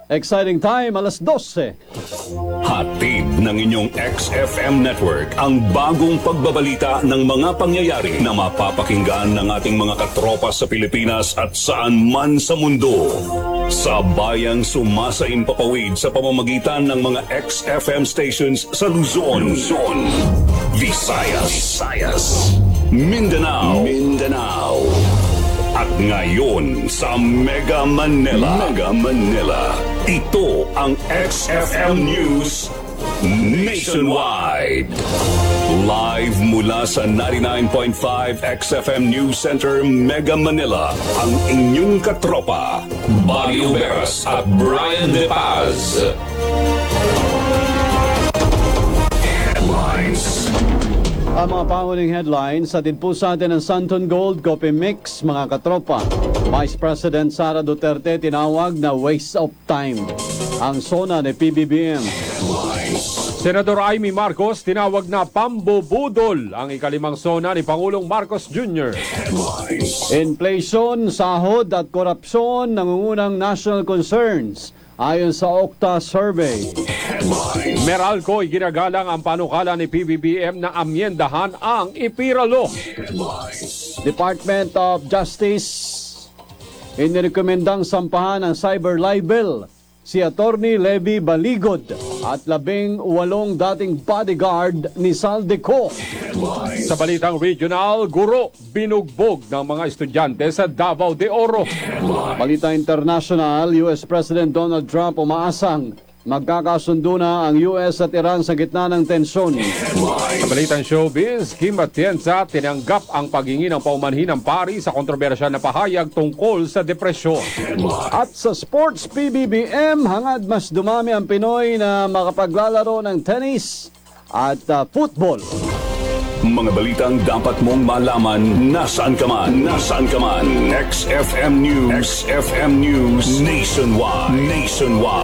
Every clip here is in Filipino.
Exciting time, alas 12. Hatid ng inyong XFM Network ang bagong pagbabalita ng mga pangyayari na mapapakinggan ng ating mga katropa sa Pilipinas at saan man sa mundo. Sa bayang sumasaimpapawid sa pamamagitan ng mga XFM stations sa Luzon, Visayas, Mindanao, at ngayon sa Mega Manila. Ito ang XFM News Nationwide. Live mula sa 99.5 XFM News Center, Mega Manila, ang inyong katropa, Buddy Uberas at Brian De Paz. Headlines. Ang mga panguling headlines, atid po sa atin ang Santon Gold Coffee Mix, mga katropa. Vice President Sara Duterte tinawag na waste of time ang SONA ni PBBM. Senador Amy Marcos tinawag na pambubudol ang ikalimang SONA ni Pangulong Marcos Jr. Inflation, sahod at korupsyon nangungunang national concerns ayon sa Okta survey. Meralco ginagalang ang panukala ni PBBM na amyendahan ang IPIRA Law. Department of Justice inirekomendang sampahan ng cyber libel si Attorney Levy Baligod at 18 dating bodyguard ni Saldeco. Sa balitang regional, guro binugbog ng mga estudyante sa Davao de Oro. Balita international, US President Donald Trump umaasang magkakasundo na ang US at Iran sa gitna ng tensyon. Sa balitang showbiz, Kim Atienza tinanggap ang paghingi ng paumanhin ng pari sa kontrobersyal na pahayag tungkol sa depresyon. At sa sports, PBBM, hangad mas dumami ang Pinoy na makapaglalaro ng tennis at football. Mga balitang dapat mong malaman nasaan ka man. XFM News Nationwide.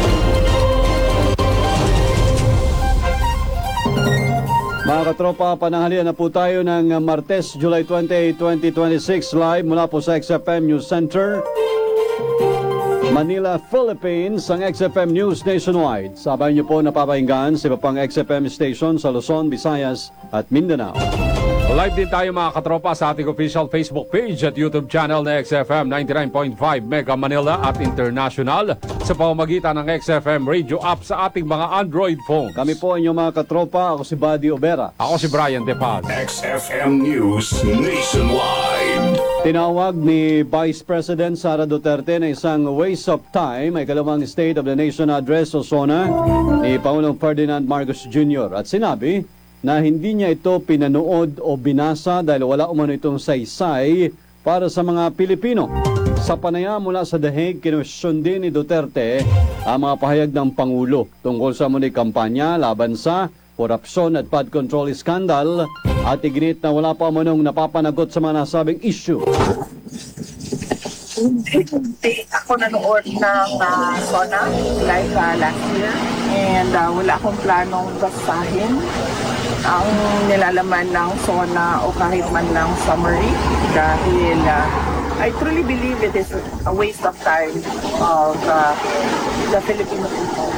Mga katropa, pananghalian na po tayo ng Martes, July 20, 2026, live mula po sa XFM News Center, Manila, Philippines, ang XFM News Nationwide. Sabay niyo po napapahinggan sa iba pang XFM station sa Luzon, Visayas at Mindanao. Live din tayo mga katropa sa ating official Facebook page at YouTube channel na XFM 99.5 Mega Manila at International sa pamamagitan ng XFM Radio app sa ating mga Android phones. Kami po inyong mga katropa. Ako si Buddy Ubera. Ako si Brian De Paz. XFM News Nationwide. Tinawag ni Vice President Sara Duterte na isang waste of time ay kalawang State of the Nation Address o SONA ni Pangulong Ferdinand Marcos Jr. At sinabi na hindi niya ito pinanood o binasa dahil wala umano itong saysay para sa mga Pilipino. Sa panayam mula sa The Hague, kinwestiyon din ni Duterte ang mga pahayag ng Pangulo tungkol sa muli kampanya laban sa korupsyon at flood control scandal at iginit na wala pa umanong napapanagot sa mga nasabing issue. Hindi ako nanood ng SONA live last year and wala akong planong basahin ang nilalaman ng SONA o kahit man lang summary dahil I truly believe it is a waste of time of the Filipino people.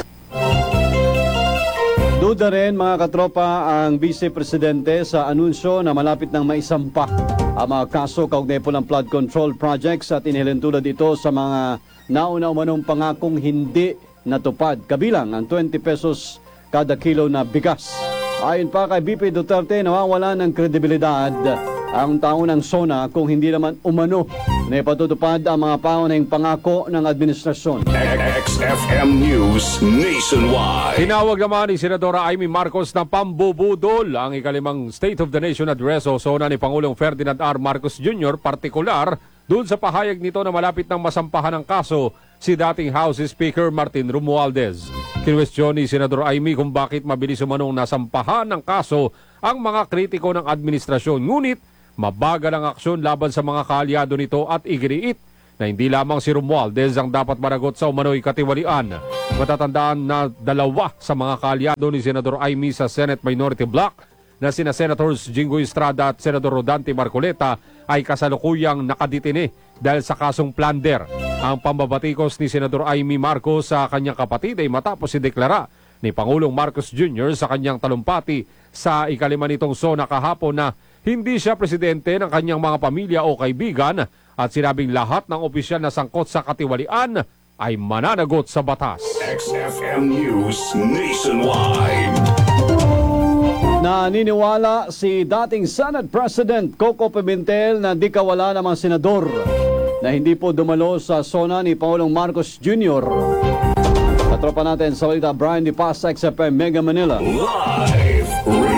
Duda rin mga katropa ang Vice Presidente sa anunsyo na malapit nang maisampa ang mga kaso kaugnay po ng flood control projects at inilin tulad ito sa mga nauna umanong pangakong hindi natupad, kabilang ang 20 pesos kada kilo na bigas. Ayon pa kay VP Duterte, nawawala ng kredibilidad ang taunang SONA kung hindi naman umano na ipatutupad ang mga paunahing pangako ng administrasyon. XFM News Nationwide. Tinawag naman ni Senadora Amy Marcos na pambubudol ang ikalimang State of the Nation Address o SONA ni Pangulong Ferdinand R. Marcos Jr. partikular doon sa pahayag nito na malapit ng masampahan ng kaso si dating House Speaker Martin Romualdez. Kinwestiyon ni Senador Amy kung bakit mabilis umanong nasampahan ng kaso ang mga kritiko ng administrasyon. Ngunit mabagal ang aksyon laban sa mga kaalyado nito at iginiit na hindi lamang si Romualdez ang dapat managot sa umano'y katiwalian. Matatandaan na dalawa sa mga kaalyado ni Senador Amy sa Senate Minority Bloc na sina Senators Jinggoy Estrada at Senador Rodante Marcoleta ay kasalukuyang nakadetine dahil sa kasong plunder. Ang pambabatikos ni Senador Amy Marcos sa kanyang kapatid ay matapos ideklara ni Pangulong Marcos Jr. sa kanyang talumpati sa ikalima nitong SONA kahapon na hindi siya presidente ng kanyang mga pamilya o kaibigan at sinabing lahat ng opisyal na sangkot sa katiwalian ay mananagot sa batas. XFM News Nationwide. Naniniwala si dating Senate President Coco Pimentel na di kawala ng mga senador na hindi po dumalo sa SONA ni Pangulong Marcos Jr. Katropa natin sa balita, Brian Di Paz, XFM Mega Manila. Live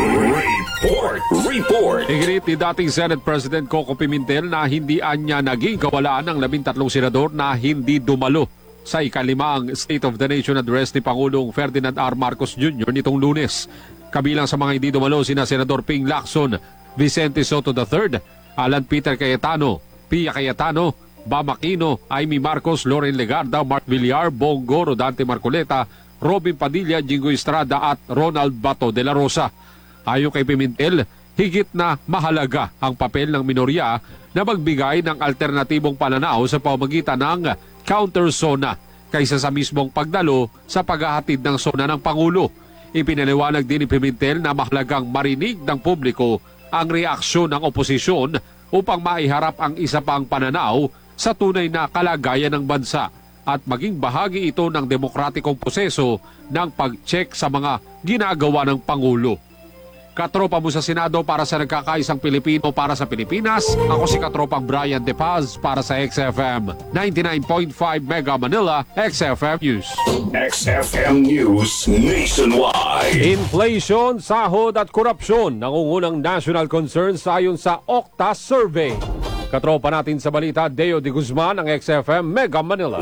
report. Iginit ni dating Senate President Coco Pimentel na hindi anya naging kawalaan ng 13 senador na hindi dumalo sa ikalimang State of the Nation Address ni Pangulong Ferdinand R. Marcos Jr. nitong Lunes. Kabilang sa mga hindi dumalo sina Senador Ping Lacson, Vicente Soto III, Alan Peter Cayetano, Pia Cayetano, Bam Aquino, Amy Marcos, Loren Legarda, Mark Villar, Bongo, Rodante Marcoleta, Robin Padilla, Jinggoy Estrada at Ronald Bato de la Rosa. Ayon kay Pimentel, higit na mahalaga ang papel ng minorya na magbigay ng alternatibong pananaw sa pamamagitan ng counter-SONA kaysa sa mismong pagdalo sa paghahatid ng SONA ng Pangulo. Ipinaliwanag din ni Pimentel na mahalagang marinig ng publiko ang reaksyon ng oposisyon upang maiharap ang isa pang pananaw sa tunay na kalagayan ng bansa at maging bahagi ito ng demokratikong proseso ng pag-check sa mga ginagawa ng Pangulo. Katropa mo sa Senado para sa nagkakaisang Pilipino para sa Pilipinas. Ako si Katropang Brian De Paz para sa XFM 99.5 Mega Manila, XFM News. XFM News Nationwide. Inflation, sahod at korupsyon, nangungunang national concerns ayon sa Octa Survey. Katropa natin sa balita, Deo de Guzman ng XFM Mega Manila.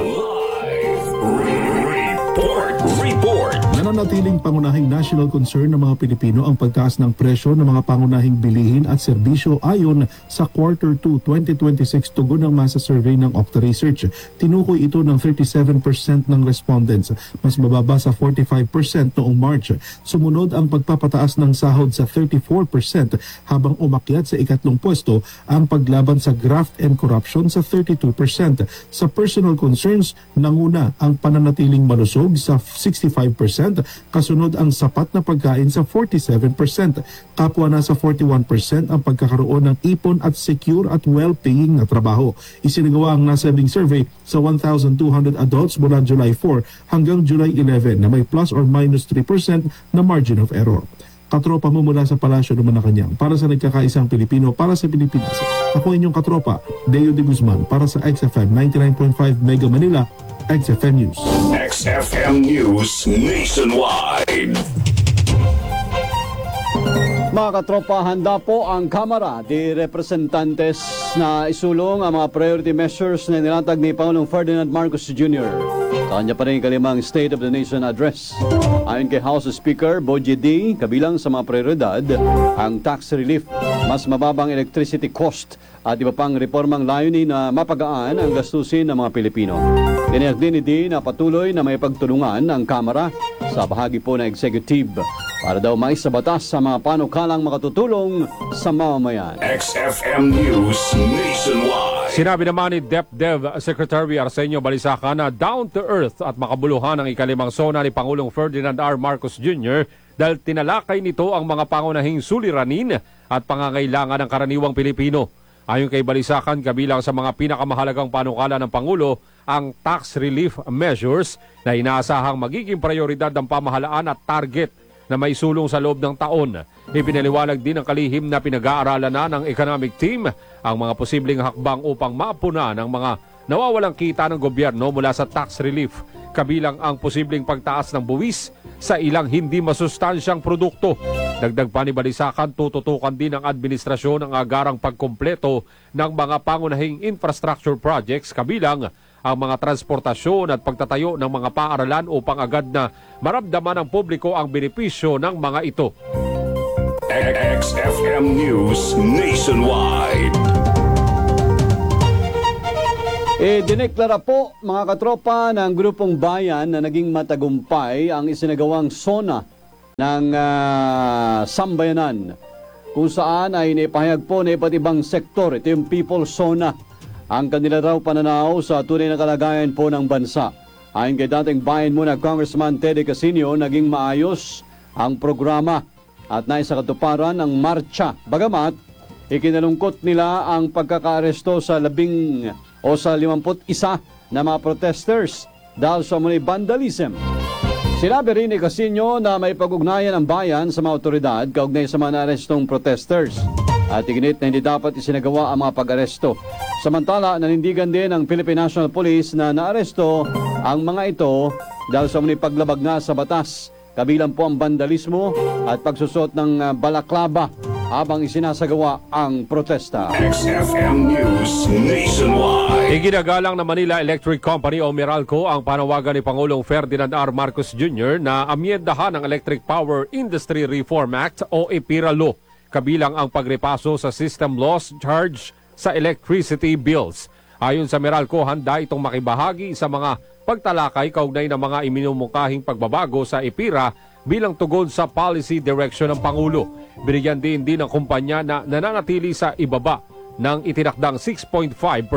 Report. Nananatiling pangunahing national concern ng mga Pilipino ang pagtaas ng presyo ng mga pangunahing bilihin at serbisyo ayon sa Quarter 2 2026 tugon ng masa survey ng Octa Research. Tinukoy ito ng 37% ng respondents, mas mababa sa 45% noong March. Sumunod ang pagpapataas ng sahod sa 34% habang umakyat sa ikatlong pwesto ang paglaban sa graft and corruption sa 32%. Sa personal concerns, nanguna ang pananatiling malusog sa 65%, kasunod ang sapat na pagkain sa 47%. Kapwa na sa 41% ang pagkakaroon ng ipon at secure at well-paying na trabaho. Isinagawa ang nasabing survey sa 1,200 adults mula July 4 hanggang July 11 na may plus or minus 3% na margin of error. Katropa mo mula sa Palasyo ng Malacanang para sa nagkakaisang Pilipino para sa Pilipinas. Ako inyong katropa, Deo de Guzman para sa XFM 99.5 Mega Manila, XFM News. XFM News Nationwide. Mga katropa, handa po ang Kamara de Representantes na isulong ang mga priority measures na nilatag ni Pangulong Ferdinand Marcos Jr. Sa kanya pa rin kalimang State of the Nation Address. Ayon kay House Speaker Boji D, kabilang sa mga prioridad ang tax relief, mas mababang electricity cost at iba pang reformang layunin na mapagaan ang gastusin ng mga Pilipino. Tiniyak din ni D na patuloy na may pagtulungan ang Kamara sa bahagi po ng executive para daw maisabatas sa mga panukalang makatutulong sa mamamayan. XFM News Nationwide. Sinabi naman ni DepDev Secretary Arsenio Balisacan na down to earth at makabuluhan ang ikalimang SONA ni Pangulong Ferdinand R. Marcos Jr. dahil tinalakay nito ang mga pangunahing suliranin at pangangailangan ng karaniwang Pilipino. Ayon kay Balisacan, kabilang sa mga pinakamahalagang panukala ng Pangulo ang tax relief measures na inaasahang magiging prioridad ng pamahalaan at target na may sulong sa loob ng taon. Ipinaliwanag din ng kalihim na pinag-aaralan na ng economic team ang mga posibleng hakbang upang maapuna ng mga nawawalang kita ng gobyerno mula sa tax relief, kabilang ang posibleng pagtaas ng buwis sa ilang hindi masustansyang produkto. Dagdag pa ni Balisacan, tututukan din ng administrasyon ang agarang pagkumpleto ng mga pangunahing infrastructure projects, kabilang ang mga transportasyon at pagtatayo ng mga paaralan upang agad na maramdaman ng publiko ang benepisyo ng mga ito. XFM News Nationwide. Dineklara po mga katropa ng Grupong Bayan na naging matagumpay ang isinagawang SONA ng sambayanan kung saan ay naipahayag po na iba't ibang sektor. Ito yung People's Zona. Ang kanila raw pananaw sa tunay na kalagayan po ng bansa. Ayon kay dating bayan muna Congressman Teddy Casino, naging maayos ang programa at naisakatuparan ang marcha. Bagamat, ikinalungkot nila ang pagkakaaresto sa 51 na mga protesters dahil sa muli vandalism. Sinabi rin ni Casino na may pag-ugnayan ang bayan sa mga otoridad kaugnay sa mga naarestong protesters at iginit na hindi dapat isinagawa ang mga pag-aresto. Samantala, nanindigan din ng Philippine National Police na naaresto ang mga ito dahil sa muli paglabag na sa batas. Kabilang po ang vandalismo at pagsusot ng balaklava habang isinasagawa ang protesta. XFM News Nationwide. Iginagalang na Manila Electric Company o Meralco ang panawagan ni Pangulong Ferdinand R. Marcos Jr. na amyendahan ang Electric Power Industry Reform Act o EPIRA Law, kabilang ang pagrepaso sa system loss charge sa electricity bills. Ayon sa Meralco, handa itong makibahagi sa mga pagtalakay kaugnay ng mga iminumukahing pagbabago sa EPIRA bilang tugon sa policy direction ng Pangulo. Binigyan din ng kumpanya na nananatili sa ibaba ng itinakdang 6.5%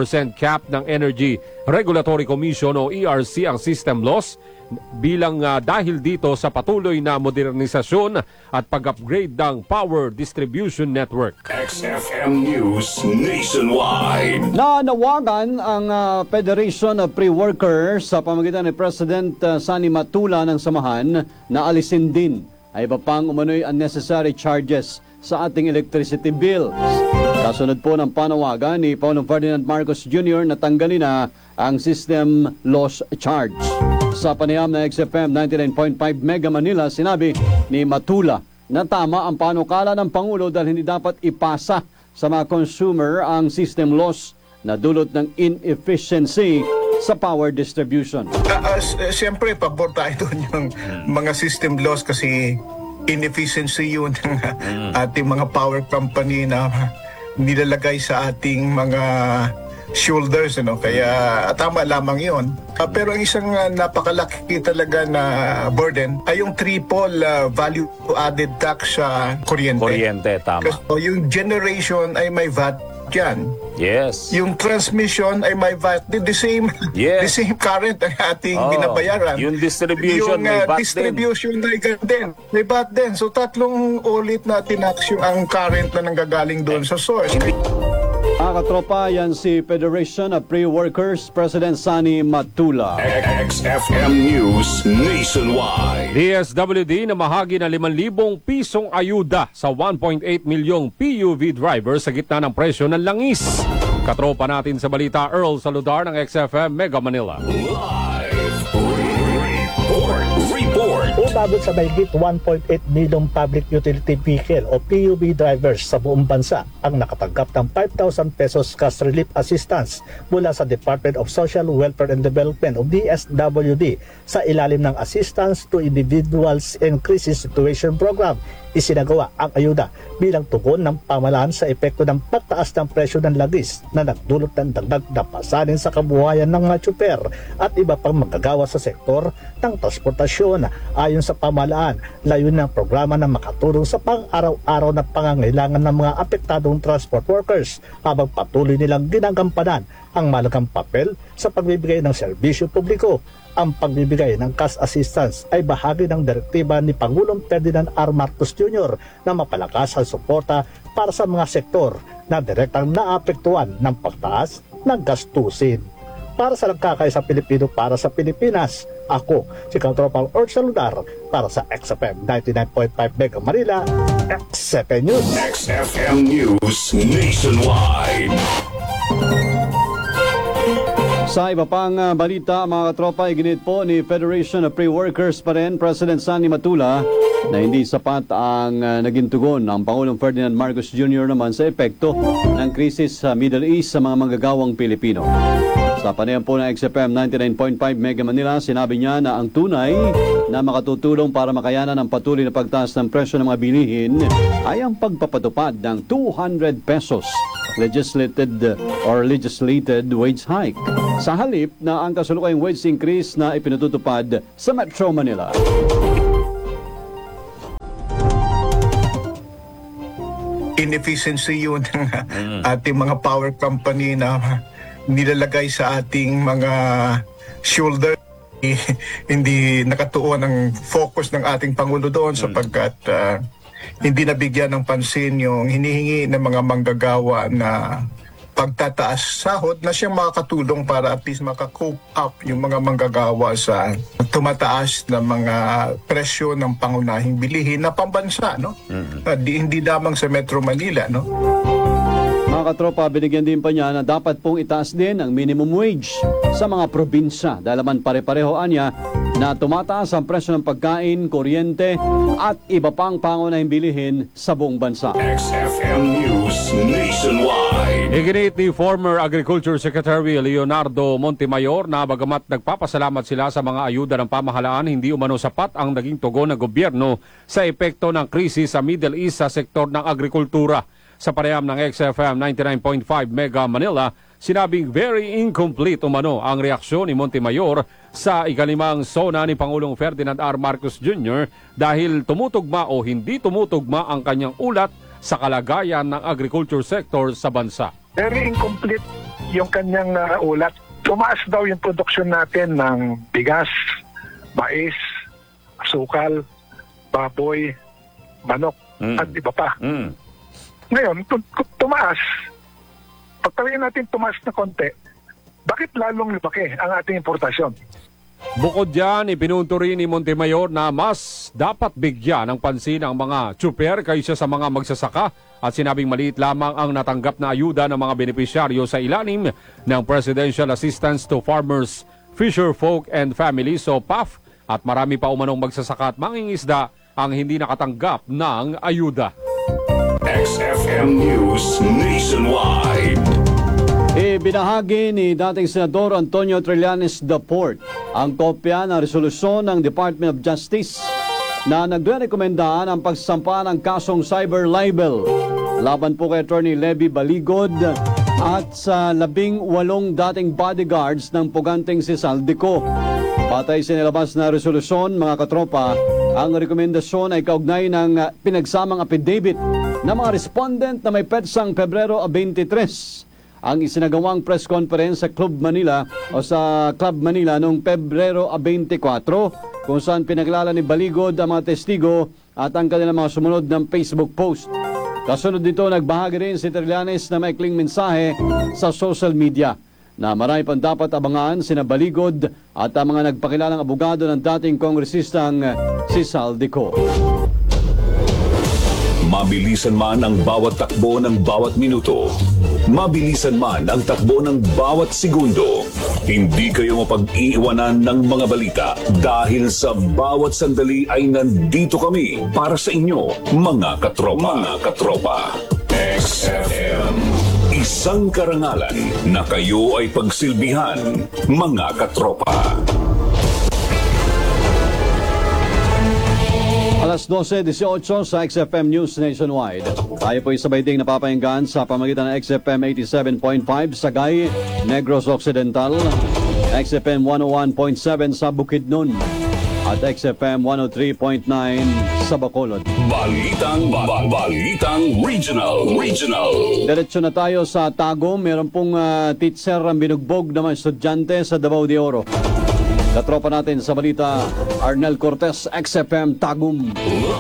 cap ng Energy Regulatory Commission o ERC ang system loss bilang dahil dito sa patuloy na modernisasyon at pag-upgrade ng power distribution network. XFM News Nationwide. Nanawagan ang Federation of Pre-Workers sa pamagitan ni President Sani Matula ng samahan na alisin din ay iba pang umano'y unnecessary charges sa ating electricity bills. Kasunod po ng panawagan ni Pangulong Ferdinand Marcos Jr. na tanggalin na ang system loss charge. Sa panayam na XFM 99.5 Mega Manila, sinabi ni Matula na tama ang panukala ng Pangulo dahil hindi dapat ipasa sa mga consumer ang system loss na dulot ng inefficiency sa power distribution. Siyempre, pabor tayo doon yung mga system loss kasi inefficiency yun ng ating mga power company na nilalagay sa ating mga shoulders, kaya tama lamang yun. Pero ang isang napakalaki talaga na burden ay yung triple value added tax sa kuryente. Kuryente, tama. Kasi yung generation ay may VAT dyan. Yes. Yung transmission ay may VAT. The same Yes. the same current ang ating binabayaran. Yung distribution yung, may VAT distribution ay din. May VAT din. So tatlong ulit na tinax yung ang current na nanggagaling doon sa source. Mga katropa, yan si Federation of Pre-Workers President Sani Matula. XFM News Nationwide. DSWD na mahagi na 5,000 pisong ayuda sa 1.8 milyong PUV drivers sa gitna ng presyo ng langis. Katropa natin sa balita, Earl Saludar ng XFM Mega Manila. Live report. Umabot sa mahigit 1.8 milyong public utility vehicle o PUV drivers sa buong bansa ang nakatanggap ng 5,000 pesos cash relief assistance mula sa Department of Social Welfare and Development o DSWD sa ilalim ng Assistance to Individuals in Crisis Situation Program. Isinagawa ang ayuda bilang tugon ng pamahalaan sa epekto ng pagtaas ng presyo ng langis na nagdulot ng dagdag na pasanin sa kabuhayan ng mga tsuper at iba pang magagawa sa sektor ng transportasyon. Ayon sa pamahalaan, layunin ng programa na makatulong sa pang-araw-araw na pangangailangan ng mga apektadong transport workers habang patuloy nilang ginagampanan ang malagang papel sa pagbibigay ng serbisyo publiko. Ang pagbibigay ng cash assistance ay bahagi ng direktiba ni Pangulong Ferdinand R. Marcos Jr. na mapalakas ang suporta para sa mga sektor na direktang naapektuhan ng pagtaas ng gastusin. Para sa nagkakaisa Pilipino para sa Pilipinas, ako si Katropang Earl Saludar para sa XFM 99.5 Mega Manila, XFM News. XFM News Nationwide. Sa iba pang balita, mga katropa, iginit po ni Federation of Pre-Workers pa rin, President Sani Matula, na hindi sapat ang naging tugon ng Pangulong Ferdinand Marcos Jr. naman sa epekto ng krisis sa Middle East sa mga manggagawang Pilipino. Sa panayam po ng XFM 99.5 Mega Manila, sinabi niya na ang tunay na makatutulong para makayanan ang patuloy na pagtaas ng presyo ng mga bilihin ay ang pagpapatupad ng 200 pesos legislated wage hike. Sa halip na ang kasalukuyang wage increase na ipinatutupad sa Metro Manila. inefficiency yun ng ating mga power company na nilalagay sa ating mga shoulder. Hindi nakatuon ang focus ng ating Pangulo doon sapagkat hindi nabigyan ng pansin yung hinihingi ng mga manggagawa na pagtataas sahod na siyang makakatulong para at least maka-cope up yung mga manggagawa sa tumataas na mga presyo ng pangunahing bilihin na pambansa, no? Hindi lamang sa Metro Manila, no? Mga katropa, binigyan din pa niya na dapat pong itaas din ang minimum wage sa mga probinsya dahil naman pare-pareho niya na tumataas ang presyo ng pagkain, kuryente at iba pang pangunahing bilihin sa buong bansa. XFM News Nationwide. Iginit ni former Agriculture Secretary Leonardo Montemayor na bagamat nagpapasalamat sila sa mga ayuda ng pamahalaan, hindi umano sapat ang naging tugon ng gobyerno sa epekto ng krisis sa Middle East sa sektor ng agrikultura. Sa pareham ng XFM 99.5 Mega Manila, sinabing very incomplete umano ang reaksyon ni Montemayor sa ikalimang SONA ni Pangulong Ferdinand R. Marcos Jr. dahil tumutugma o hindi tumutugma ang kanyang ulat sa kalagayan ng agriculture sector sa bansa. Very incomplete yung kanyang ulat. Tumaas daw yung produksyon natin ng bigas, mais, asukal, baboy, manok, at iba pa. Ngayon, tumaas. Pagtawiin natin tumaas na konti, bakit lalong lumaki ang ating importasyon? Bukod dyan, ipinunto rin ni Montemayor na mas dapat bigyan ng pansin ang mga tsuper kaysa sa mga magsasaka at sinabing maliit lamang ang natanggap na ayuda ng mga benepisyaryo sa ilalim ng Presidential Assistance to Farmers, Fisher Folk and Families o PAF at marami pa umanong magsasaka at mangingisda ang hindi nakatanggap ng ayuda. XFM News Nationwide. Ibinahagi ni dating Senador Antonio Trillanes IV ang kopya ng resolusyon ng Department of Justice na nagre-rekomendaan ang pagsampa ng kasong cyber libel laban po kay Attorney Levy Baligod at sa 18 dating bodyguards ng puganting si Saldico. Patay sa nilabas na resolusyon, mga katropa, ang rekomendasyon ay kaugnay ng pinagsamang affidavit ng mga respondent na may petsang Pebrero 23. Ang isinagawang press conference sa Club Manila noong Pebrero 24 kung saan pinaglala ni Baligod ang mga testigo at ang kanilang mga sumunod ng Facebook post. Kasunod dito, nagbahagi rin si Trillanes na maikling mensahe sa social media na marami pang dapat abangan sina Baligod at ang mga nagpakilalang abogado ng dating kongresistang si Saldico. Mabilisan man ang bawat takbo ng bawat minuto, mabilisan man ang takbo ng bawat segundo, hindi kayo mapag-iiwanan ng mga balita dahil sa bawat sandali ay nandito kami para sa inyo, mga katropa. Mga katropa. XFM. Isang karangalan na kayo ay pagsilbihan, mga katropa. Alas 12:18 sa XFM News Nationwide. Tayo po isabay ding napapahinggan sa pamagitan ng XFM 87.5 Sagay, Negros Occidental, XFM 101.7 sa Bukidnon, at XFM 103.9 sa Bacolod. Balitang Regional. Diretso na tayo sa Tagum. Meron pong teacher ang binugbog ng mga estudyante sa Davao de Oro. Katropa natin sa balita, Arnel Cortez, XFM Tagum.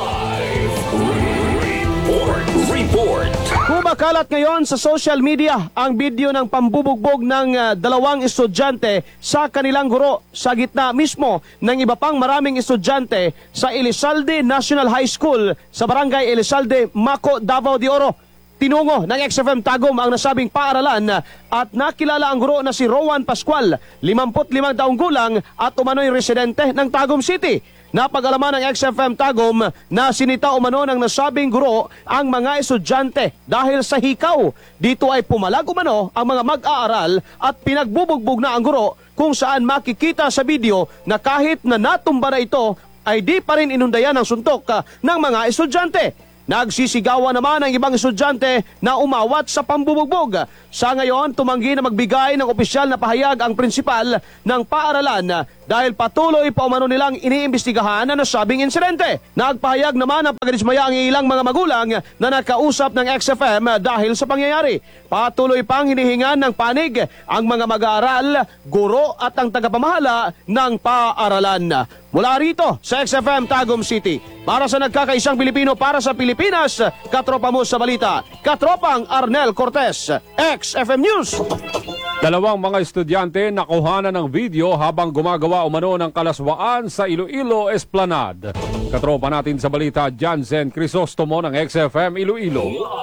Report. Kumakalat ngayon sa social media ang video ng pambubugbog ng dalawang estudyante sa kanilang guro sa gitna mismo ng iba pang maraming estudyante sa Elizalde National High School sa Barangay Elizalde, Maco, Davao de Oro. Tinungo ng XFM Tagum ang nasabing paaralan at nakilala ang guro na si Rowan Pascual, 55 taong gulang at umano'y residente ng Tagum City. Napag-alaman ng XFM Tagum na sinita umano ng nasabing guro ang mga estudyante dahil sa hikaw. Dito ay pumalag umano ang mga mag-aaral at pinagbubugbog na ang guro kung saan makikita sa video na kahit na natumba na ito ay di pa rin inundayan ng suntok ng mga estudyante. Nagsisigawan naman ang ibang estudyante na umawat sa pambubugbog. Sa ngayon, tumanggi na magbigay ng opisyal na pahayag ang prinsipal ng paaralan dahil patuloy pa umano nilang iniimbestigahan na nasabing insidente. Nagpahayag naman ang pagdismaya ang ilang mga magulang na nakausap ng XFM dahil sa pangyayari. Patuloy pang hinihingan ng panig ang mga mag-aaral, guro at ang tagapamahala ng paaralan. Mula rito sa XFM Tagum City, para sa nagkakaisang Pilipino para sa Pilipinas, katropa mo sa balita, katropang Arnel Cortez, XFM News. Dalawang mga estudyante nakuhanan ng video habang gumagawa umano ng kalaswaan sa Iloilo Esplanade. Katropa natin sa balita, Jansen Crisostomo ng XFM Iloilo.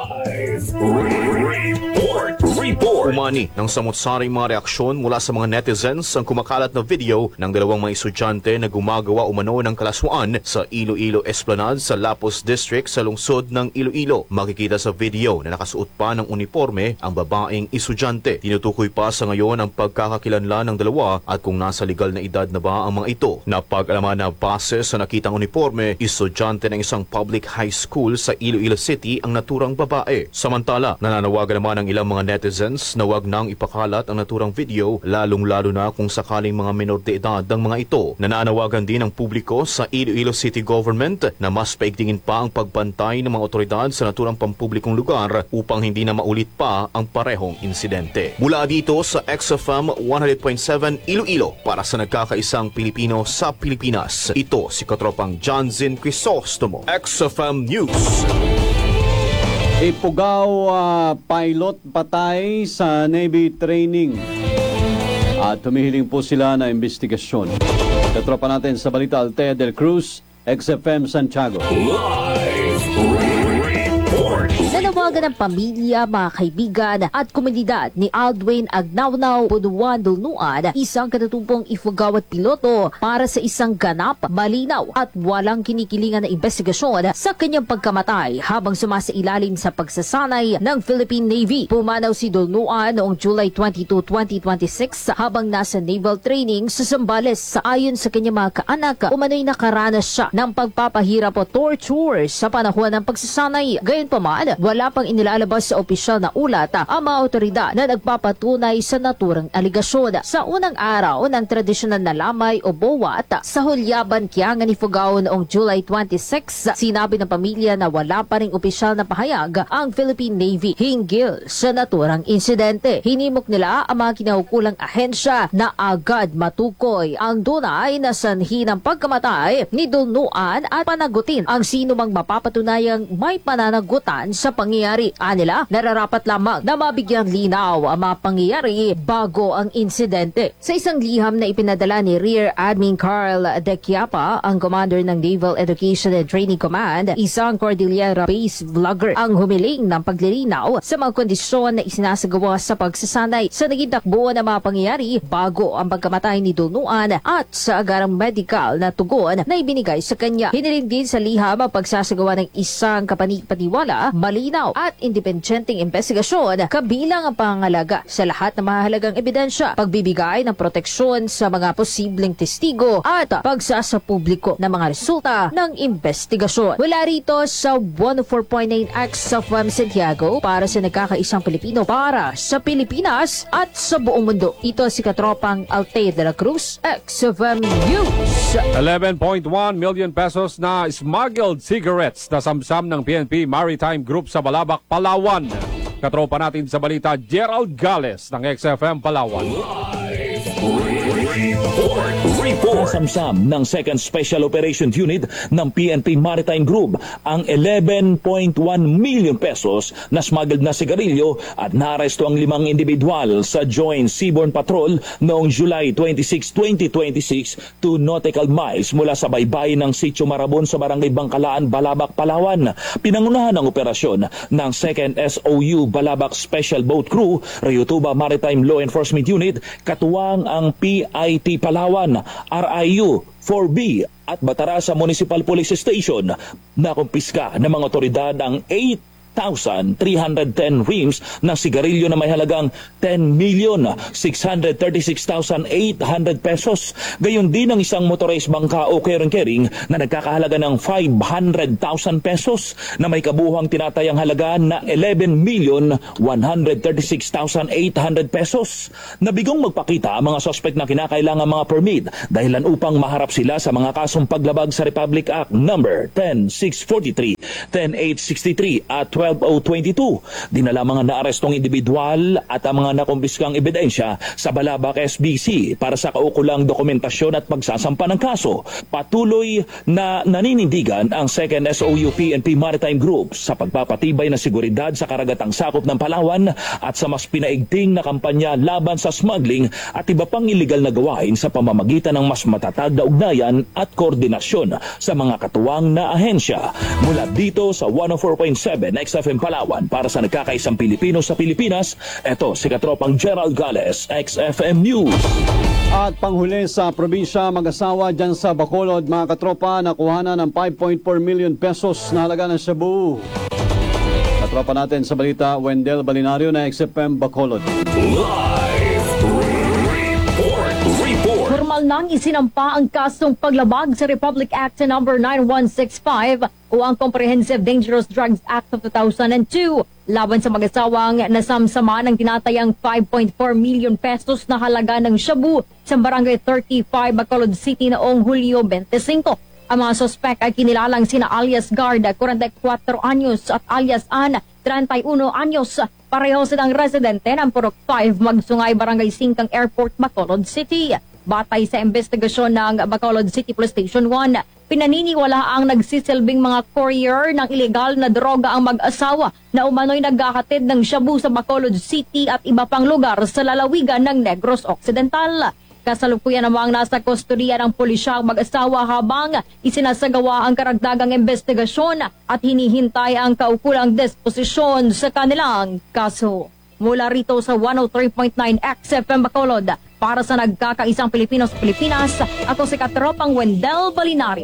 Umani ng samot-saring mga reaksyon mula sa mga netizens ang kumakalat na video ng dalawang mga estudyante na gumagawa umano ng kalaswaan sa Iloilo Esplanade sa Lapus District sa lungsod ng Iloilo. Makikita sa video na nakasuot pa ng uniforme ang babaeng estudyante. Tinutukoy pa sa ngayon ang pagkakakilanlan ng dalawa at kung nasa legal na edad na ba ang mga ito. Napag-alaman na base sa nakitang uniforme, estudyante ng isang public high school sa Iloilo City ang naturang babae. Samantala, nananawagan naman ang ilang mga netizens na wag nang ipakalat ang naturang video, lalong-lalo na kung sakaling mga menor de edad ang mga ito. Nananawagan din ang publiko sa Iloilo City Government na mas paigtingin pa ang pagbantay ng mga otoridad sa naturang pampublikong lugar upang hindi na maulit pa ang parehong insidente. Mula dito sa XFM 100.7 Iloilo para sa nagkakaisang Pilipino sa Pilipinas, ito si katropang Jansen Crisostomo, XFM News. Ipugaw pilot patay sa Navy training at humihiling po sila na investigasyon. Katropa natin sa balita, Altea del Cruz, XFM Santiago. Nanawagan ng pamilya, mga kaibigan at komunidad ni Aldwin Agnaunaw Buduan Dulnuan, isang katutubong ifugao at piloto para sa isang ganap, malinaw at walang kinikilingan na investigasyon sa kanyang pagkamatay habang sumasailalim sa pagsasanay ng Philippine Navy. Pumanaw si Dulnuan noong July 22, 2026 habang nasa naval training sa Zambales. Ayon sa kanyang mga kaanak, umano'y nakaranas siya ng pagpapahirap o torture sa panahon ng pagsasanay. Gayunpaman, wala pang inilalabas sa opisyal na ulat ang mga otoridad na nagpapatunay sa naturang aligasyon. Sa unang araw ng tradisyonal na lamay o bowat sa Hulyaban, Kiangan, Ifugao noong July 26, sinabi ng pamilya na wala pa ring opisyal na pahayag ang Philippine Navy hinggil sa naturang insidente. Hinimok nila ang mga kinahukulang ahensya na agad matukoy ang dunay na sanhi ng pagkamatay ni Dulnuan at panagutin ang sino mang mapapatunayang may pananagutan sa pangyayari. Anila, nararapat lamang na mabigyang linaw ang mga pangyayari bago ang insidente. Sa isang liham na ipinadala ni Rear Admin Carl De Quiapa, ang commander ng Naval Education and Training Command, isang Cordillera-based vlogger, ang humiling ng paglilinaw sa mga kondisyon na isinasagawa sa pagsasanay sa naging takbo ng mga pangyayari bago ang pagkamatay ni Dulnuan at sa agarang medical na tugon na ibinigay sa kanya. Hiniling din sa liham ang pagsasagawa ng isang kapanipaniwala, malinaw at independenteng investigasyon kabilang ang pangangalaga sa lahat ng mahalagang ebidensya, pagbibigay ng proteksyon sa mga posibleng testigo at pagsasapubliko ng mga resulta ng investigasyon. Mula rito sa 104.9 XFM Santiago para sa nagkakaisang Pilipino para sa Pilipinas at sa buong mundo. Ito si katropang Altea de la Cruz, XFM News. 11.1 million pesos na smuggled cigarettes na samsam ng PNP Maritime Group sa Balabac, Palawan. Katropa natin sa balita, Gerald Gales ng XFM Palawan. Nasamsam ng 2nd Special Operations Unit ng PNP Maritime Group ang 11.1 million pesos na smuggled na sigarilyo at naaresto ang 5 individual sa Joint Seaborne Patrol noong July 26, 2026 2 nautical miles mula sa baybayin ng Sitio Marabon sa Barangay Bangkalaan, Balabac, Palawan. Pinangunahan ng operasyon ng 2nd SOU Balabac Special Boat Crew, Rayutuba Maritime Law Enforcement Unit, katuwang ang PIT Palawan, RIU 4B at Batarasa Municipal Police Station. Nakumpiska ng mga otoridad ang 8 1,310 reams ng sigarilyo na may halagang 10,636,800 pesos. Gayon din ang isang motorized bangka o carrying na nagkakahalaga ng 500,000 pesos na may kabuhang tinatayang halaga na 11,136,800 pesos. Nabigong magpakita ang mga suspect na kinakailangan mga permit dahilan upang maharap sila sa mga kasong paglabag sa Republic Act number 10643, 10863 at 12022. Dinala mga naarestong individual at ang mga nakumpiskang ebidensya sa Balabac SBC para sa kaukulang dokumentasyon at pagsasampa ng kaso. Patuloy na naninindigan ang 2nd SOU PNP Maritime Group sa pagpapatibay ng seguridad sa karagatang sakop ng Palawan at sa mas pinaigting na kampanya laban sa smuggling at iba pang iligal na gawain sa pamamagitan ng mas matatag na ugnayan at koordinasyon sa mga katuwang na ahensya. Mula dito sa 104.7 XFM Palawan para sa nagkakaisang Pilipino sa Pilipinas, ito si Katropang Gerald Gales, XFM News. At panghuli sa probinsya, mag-asawa dyan sa Bacolod, mga katropa, nakuha na ng 5.4 million pesos na halaga ng shabu. Katropa natin sa balita, Wendell Balinario na XFM Bacolod. Live report. Formal nang isinampa ang kasong paglabag sa Republic Act number 9165 o ang Comprehensive Dangerous Drugs Act of 2002 laban sa mag-asawang nasamsama ng tinatayang 5.4 million pesos na halaga ng shabu sa Barangay 35, Bacolod City noong Hulyo 25. Ang mga suspect ay kinilalang sina alias Garda, 44 anyos at alias Ana, 31 anyos. Pareho silang residente ng Purok 5, Magsungay, Barangay 5, Airport, Bacolod City. Batay sa investigasyon ng Bacolod City Police Station 1, pinaniniwala ang nagsisilbing mga courier ng ilegal na droga ang mag-asawa na umano'y nagkakatid ng shabu sa Bacolod City at iba pang lugar sa lalawigan ng Negros Occidental. Kasalukuyan namang nasa kustodiya ng pulisya ang mag-asawa habang isinasagawa ang karagdagang investigasyon at hinihintay ang kaukulang disposisyon sa kanilang kaso. Mula rito sa 103.9 XFM Bacolod, para sa nagkakaisang Pilipino sa Pilipinas, ako si Katropang Wendell Balinari,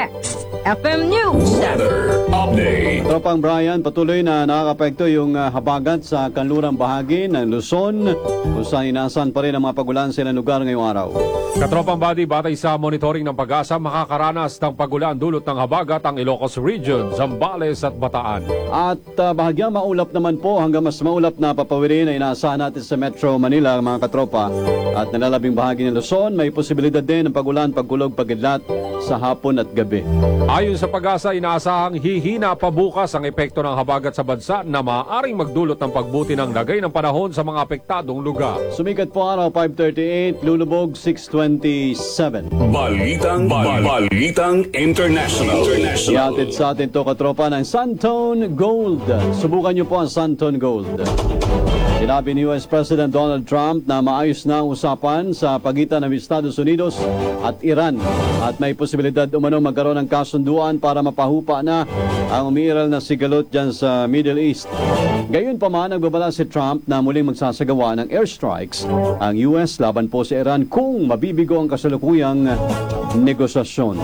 XFM News. Weather update. Tropang Brian, patuloy na nakakapekto yung habagat sa kanlurang bahagi ng Luzon kung saan inasan pa rin ang mga pagulan sa ilang lugar ngayong araw. Katropang Body, batay sa monitoring ng Pag-asa, makakaranas ng pagulan dulot ng habagat ang Ilocos Region, Zambales at Bataan. At bahagyang maulap naman po, hanggang mas maulap na papawirin na inaasahan natin sa Metro Manila, mga katropa. At nalalabing bahagi ng Luzon, may posibilidad din ng pagulan, pagkulog, pagidlat sa hapon at gabi. Ayon sa Pag-asa, inaasahang hihina pa bukas ang epekto ng habagat sa bansa na maaaring magdulot ng pagbuti ng lagay ng panahon sa mga apektadong lugar. Sumikat po araw 5:38, lulubog 6:27. Balitang International. Ihatid sa atin to, katropa, ng Santone Gold. Subukan niyo po ang Santone Gold. Sinabi ni US President Donald Trump na maayos na ang usapan sa pagitan ng Estados Unidos at Iran at may posibilidad umano magkaroon ng kasunduan para mapahupa na ang umiiral na sigalot dyan sa Middle East. Gayon pa man, nagbabala si Trump na muling magsasagawa ng airstrikes ang US laban po sa Iran kung mabibigo ang kasalukuyang negosasyon.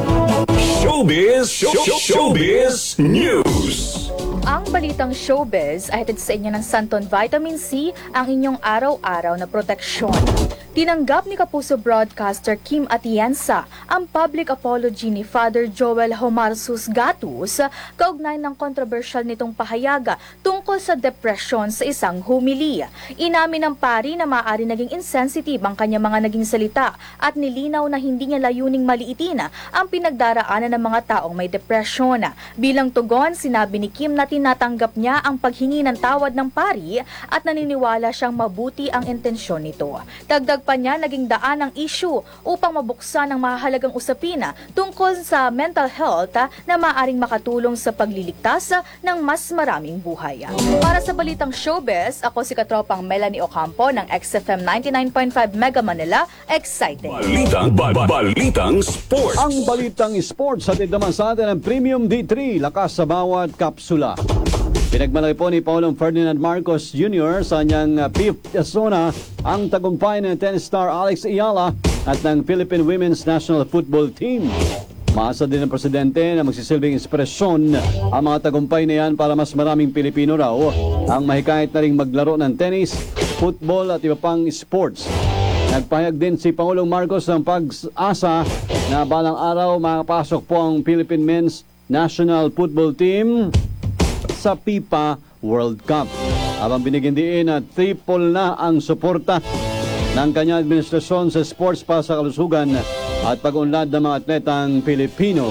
Showbiz News. Ang balitang showbiz ay hatid sa inyo ng Santon Vitamin C, ang inyong araw-araw na proteksyon. Tinanggap ni Kapuso broadcaster Kim Atienza ang public apology ni Father Joel Homarsus Gatus kaugnay ng kontrobersyal nitong pahayaga tungkol sa depression sa isang humili. Inamin ng pari na maaari naging insensitive ang kanyang mga naging salita at nilinaw na hindi niya layuning maliitin ang pinagdaraanan ng mga taong may depression. Bilang tugon, sinabi ni Kim na tinatanggap niya ang paghingi ng tawad ng pari at naniniwala siyang mabuti ang intensyon nito. Dagdag pa niya, naging daan ang issue upang mabuksan ang mahalagang usapin tungkol sa mental health na maaaring makatulong sa pagliligtas ng mas maraming buhay. Para sa balitang showbiz, ako si Katropang Melanie Ocampo ng XFM 99.5 Mega Manila. Exciting! Balitang Sports. Ang balitang sports, hatid naman sa atin ang Premium D3, lakas sa bawat kapsula. Pinagmalaki po ni Paulong Ferdinand Marcos Jr. sa kanyang fifth zona ang tagumpay ng tennis star Alex Ayala at ng Philippine Women's National Football Team. Maasa din ng presidente na magsisilbing inspirasyon ang mga tagumpay na yan para mas maraming Pilipino raw ang mahikayat na ring maglaro ng tennis, football at iba pang sports. Nagpahayag din si Pangulong Marcos ng pag-asa na balang araw makapasok po ang Philippine Men's National Football Team sa FIFA World Cup. Habang binigyan din na triple na ang suporta ng kanyang administrasyon sa sports para sa kalusugan at pag-unlad ng mga atletang Pilipino.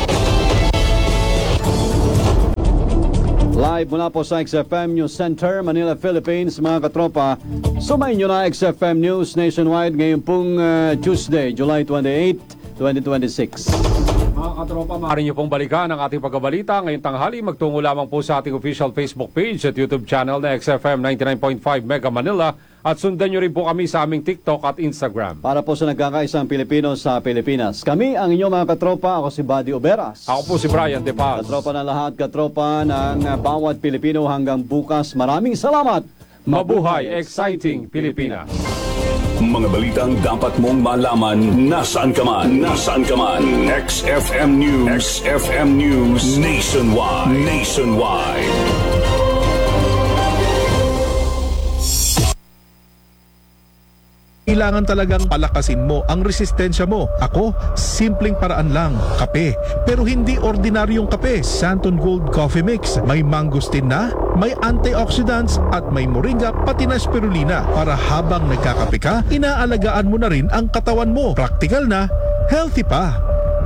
Live mula po sa XFM News Center, Manila, Philippines, mga katropa. Sumayin nyo na XFM News Nationwide ngayon pong Tuesday, July 28, 2026. Mga katropa, maaari niyo pong balikan ang ating pagkabalita ngayong tanghali. Magtungo lamang po sa ating official Facebook page at YouTube channel na XFM 99.5 Mega Manila at sundan niyo rin po kami sa aming TikTok at Instagram. Para po sa nagkakaisang Pilipino sa Pilipinas. Kami ang inyong mga katropa. Ako si Buddy Oberas. Ako po si Brian De Paz. Katropa ng lahat, katropa ng bawat Pilipino hanggang bukas. Maraming salamat. Mabuhay, exciting Pilipinas. Mga balitang dapat mong malaman nasaan ka man. Nasaan ka man. XFM News. XFM News Nationwide. Nationwide. Kailangan talagang palakasin mo ang resistensya mo. Ako, simpleng paraan lang, kape. Pero hindi ordinaryong kape. Santon Gold Coffee Mix. May mangosteen na, may antioxidants at may moringa pati na spirulina. Para habang nagkakape ka, inaalagaan mo na rin ang katawan mo. Praktikal na, healthy pa.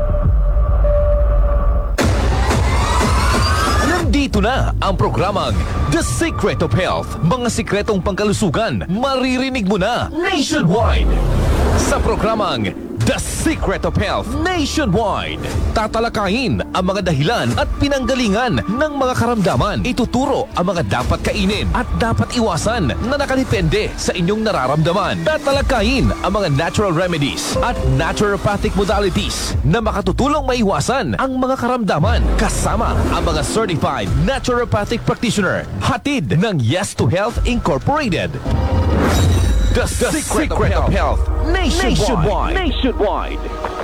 Nandito na ang programang The Secret of Health. Mga sikretong pangkalusugan, maririnig mo na nationwide. Sa programang The Secret of Health Nationwide, tatalakayin ang mga dahilan at pinanggalingan ng mga karamdaman. Ituturo ang mga dapat kainin at dapat iwasan na nakadepende sa inyong nararamdaman. Tatalakayin ang mga natural remedies at naturopathic modalities na makatutulong maiwasan ang mga karamdaman kasama ang mga certified naturopathic practitioner hatid ng Yes to Health Incorporated. The Secret of Health Nationwide.